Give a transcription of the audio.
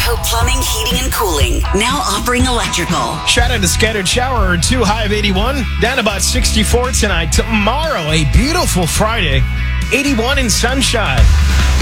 Hope Plumbing, Heating, and Cooling. Now offering electrical. Shout out to Scattered Shower or 2, high of 81. Down about 64 tonight. Tomorrow, a beautiful Friday. 81 in sunshine.